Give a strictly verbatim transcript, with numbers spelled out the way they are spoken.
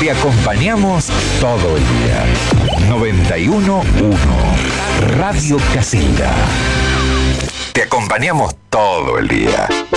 Te acompañamos todo el día. noventa y uno punto uno Radio Casilda. Te acompañamos todo el día.